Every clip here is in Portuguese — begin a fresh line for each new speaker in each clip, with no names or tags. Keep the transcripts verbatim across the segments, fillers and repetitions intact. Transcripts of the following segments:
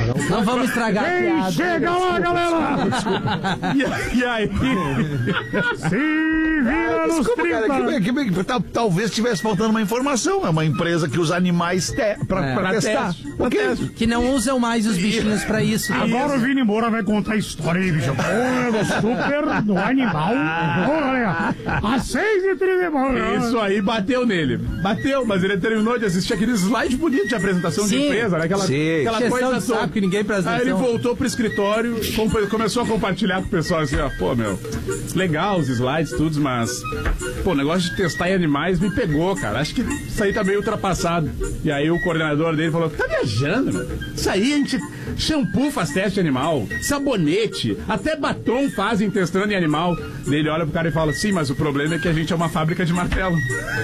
Não vamos estragar a piada.
Chega lá, galera!
E, e aí?
Se vira nos
Desculpa,
trinta.
cara, que, que, que, tal, talvez estivesse faltando uma informação. É uma empresa que usa animais te, pra,
É.
pra
Pra
testar.
teste.
O quê?
Que não usam mais os bichinhos pra isso.
Agora o Vini Moura vai contar a história aí, bicho. Porra, do super do animal. Porra, olha. Às seis e trinta.
Isso aí bateu nele. Bateu, mas ele terminou de assistir aqueles slides bonitos de apresentação
Sim.
de empresa, né? Aquela,
Sim.
aquela
Exceção
coisa
de saco
toda.
que ninguém presta
Aí ele
atenção.
voltou pro escritório, com- começou a compartilhar com o pessoal assim, ó, pô, meu, legal os slides, tudo, mas, pô, o negócio de testar em animais me pegou, cara. Acho que isso aí tá meio ultrapassado. E aí o coordenador dele falou, tá viajando, meu? Isso aí a gente, shampoo faz teste de animal, sabonete, até batom fazem testando em animal. Daí ele olha pro cara e fala, sim, mas o problema é que a gente é uma fábrica de martelo.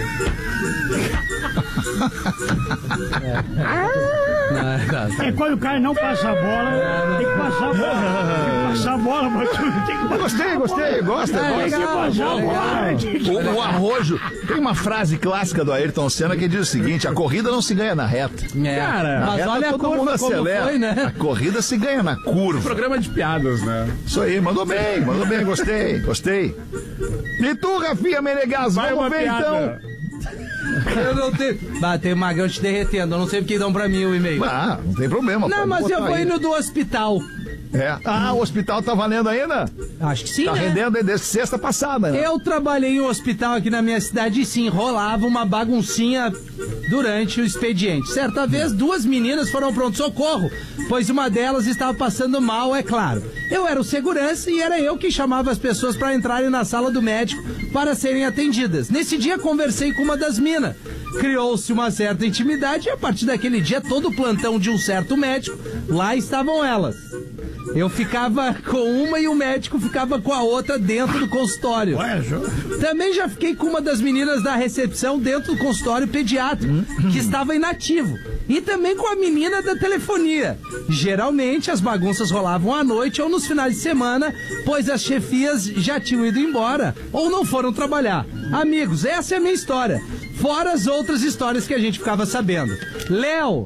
É quando o cara não passa a bola, tem que passar a bola. Tem que passar a bola, mas tem que passar.
Gostei, gostei, gosta,
É,
gosta.
Tem que passar a bola. Tem que-
O, o arrojo. Tem uma frase clássica do Ayrton Senna que diz o seguinte: a corrida não se ganha na reta.
É.
Cara,
Na
Mas
reta
olha a
todo mundo
curva como
acelera.
foi,
A
né?
corrida se ganha na curva.
programa de piadas, né?
Isso aí, mandou bem, mandou bem, gostei, gostei. E tu, Rafinha Menegas,
Vai
vamos
uma
ver
piada.
então.
Eu não tenho. Bah, tem o Magrão te derretendo. Eu não sei porque dão pra mim o e-mail.
Ah, não tem problema.
Não,
pode
mas eu
botar
vou
aí.
indo do hospital.
É. Ah, o hospital tá valendo ainda?
Acho que sim,
Tá
né?
rendendo desde sexta passada, né?
Eu trabalhei em um hospital aqui na minha cidade e sim, rolava uma baguncinha durante o expediente. Certa vez, duas meninas foram ao pronto-socorro, pois uma delas estava passando mal, é claro. Eu era o segurança e era eu que chamava as pessoas para entrarem na sala do médico para serem atendidas. Nesse dia, conversei com uma das minas. Criou-se uma certa intimidade e a partir daquele dia, todo o plantão de um certo médico, lá estavam elas. Eu ficava com uma e o médico ficava com a outra dentro do consultório. Também já fiquei com uma das meninas da recepção dentro do consultório pediátrico, que estava inativo. E também com a menina da telefonia. Geralmente as bagunças rolavam à noite ou nos finais de semana, pois as chefias já tinham ido embora ou não foram trabalhar. Amigos, essa é a minha história. Fora as outras histórias que a gente ficava sabendo. Léo...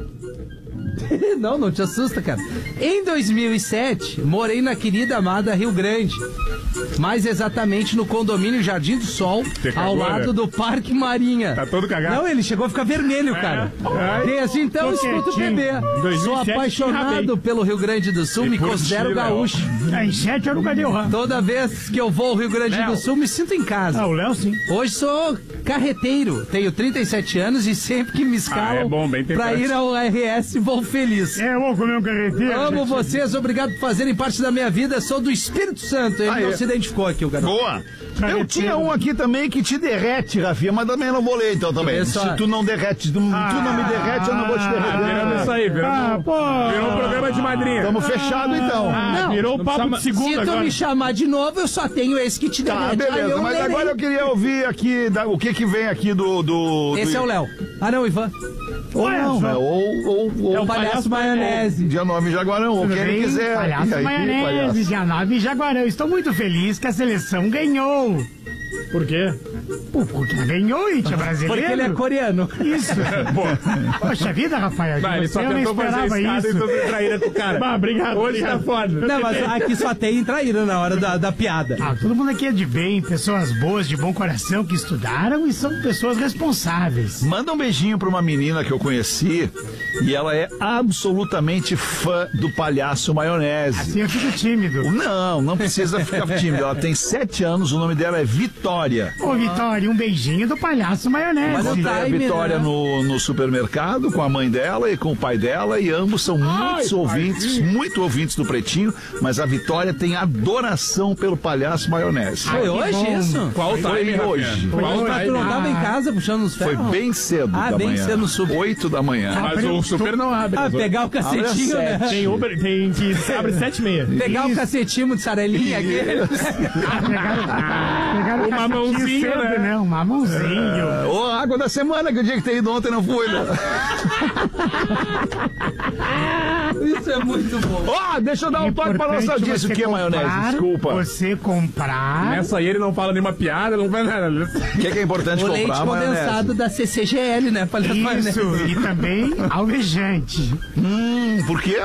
Não, não te assusta, cara. Em dois mil e sete, morei na querida amada Rio Grande. Mais exatamente no condomínio Jardim do Sol,
Você cagou,
ao lado
né?
do Parque Marinha.
Tá todo cagado?
Não, ele chegou a ficar vermelho, cara.
É.
Desde então,
Tô
escuto o
quietinho.
bebê.
dois mil e
Sou
sete
apaixonado
enrabei.
pelo Rio Grande do Sul,
E
me
por
considero
ti, Léo.
gaúcho.
É, em sete eu nunca dei o ramo.
Toda vez que eu vou ao Rio Grande
Léo.
do Sul, me sinto em casa.
Ah, o Léo sim.
Hoje sou carreteiro, tenho trinta e sete anos e sempre que me escalam
Ah, é bom, bem
pra
tentante.
ir ao R S, vou feliz.
É, eu vou comer um carreteiro.
Amo
gente.
vocês, obrigado por fazerem parte da minha vida. Sou do Espírito Santo. Ele
Ah,
não
é.
se identificou aqui, o garoto.
Boa. Eu tinha um aqui também que te derrete, Rafinha, mas também não vou ler então também.
Vê só.
Se tu não derrete, tu, tu não me derrete, eu não vou te
Ah, virando
derreter.
isso aí, virou,
Ah, pô.
virou um programa de madrinha.
Tamo fechado então.
Ah,
Não,
virou
não
papo
precisa-
de segunda
Se tu
agora.
me chamar de novo, eu só tenho esse que te
Tá,
derrete. Aí
beleza,
eu
mas
lerei.
agora eu queria ouvir aqui da- o que que vem aqui do... do
Esse
do...
é o Léo. Ah, não, Ivan.
Ou não, né? Ou, ou, ou...
É o palhaço maionese.
Dia nove de Jaguarão, ou
Tudo
quem ele
bem?
quiser.
Palhaço
E aí,
Maionese,
palhaço?
dia nove, Jaguarão. Estou muito feliz que a seleção ganhou.
Por quê?
Pô, porque ela ganhou, Índia brasileiro.
Porque ele é coreano.
Isso. Poxa vida, Rafael.
Não, ele só
eu não
tentou fazer
esperava
escada e
isso.
tudo traíra com o cara.
Bah, obrigado.
Hoje
obrigado.
tá foda.
Não, mas aqui só tem traíra na hora da, da piada.
Ah, todo mundo aqui é de bem, pessoas boas, de bom coração, que estudaram e são pessoas responsáveis.
Manda um beijinho pra uma menina que eu conheci e ela é absolutamente fã do palhaço maionese.
Assim eu fico tímido.
Não, não precisa ficar tímido. Ela tem sete anos, o nome dela é Vitória.
Ô, Vitória, um beijinho do palhaço maionese.
Mas não
Encontrei
tá
a
aí,
Vitória
né?
no, no supermercado com a mãe dela e com o pai dela, e ambos são muitos ouvintes, muito ouvintes do Pretinho, mas a Vitória tem adoração pelo palhaço maionese.
Foi hoje
bom.
isso?
Qual
Foi
time,
hoje.
Rafinha?
Foi
Qual
Mas tu
time?
não tava em
Ah.
casa puxando os
Foi
ferros?
bem cedo
Ah,
da
bem
manhã.
cedo no super.
Oito da manhã.
Mas o super não abre.
Ah,
Mas o-
pegar o cacetinho,
Abre às
né?
sete.
Tem Uber, tem que abre sete e meia.
Pegar o cacetinho de sarelinha aqui.
Pegaram
O
o
mamãozinho,
cacetinho cedo,
né?
né? Um mamãozinho.
Ô, água da semana, que o dia que tem ido ontem não fui, né?
Isso é muito bom.
Ó, deixa eu dar um toque pra nossa
Importante
audiência. O
você
que é maionese?
comprar,
Desculpa.
Você comprar.
Nessa aí ele não fala nenhuma piada, não faz nada.
O que é, que é importante
O
comprar?
leite
Maionese.
condensado da C C G L, né? Palhaço maionese.
Isso, e também alvejante.
Hum, por quê?